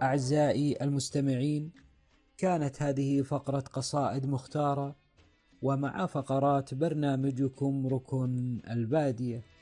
أعزائي المستمعين، كانت هذه فقرة قصائد مختارة، ومع فقرات برنامجكم ركن البادية.